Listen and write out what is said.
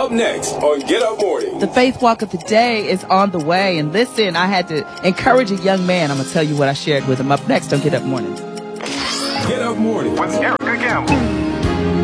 Up next on Get Up Morning. The Faith Walk of the Day is on the way. And listen, I had to encourage a young man. I'm going to tell you what I shared with him up next on Get Up Morning. Get Up Morning with Erica Campbell.